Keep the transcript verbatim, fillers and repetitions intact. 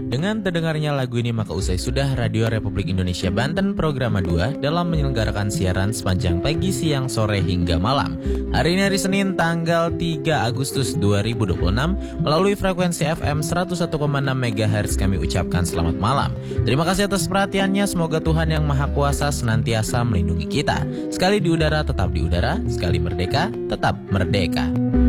Dengan terdengarnya lagu ini maka usai sudah Radio Republik Indonesia Banten Programa dua dalam menyelenggarakan siaran sepanjang pagi, siang, sore hingga malam. Hari ini hari Senin tanggal tiga Agustus dua ribu dua puluh enam melalui frekuensi F M seratus satu koma enam megahertz kami ucapkan selamat malam. Terima kasih atas perhatiannya, semoga Tuhan Yang Maha Kuasa senantiasa melindungi kita. Sekali di udara tetap di udara, sekali merdeka tetap merdeka.